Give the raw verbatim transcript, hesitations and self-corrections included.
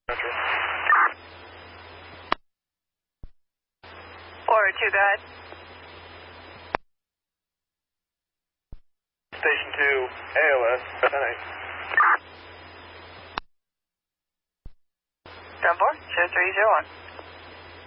Central. four oh two, go ahead. Station two, A O S, ten eight. Ground four, show three zero one.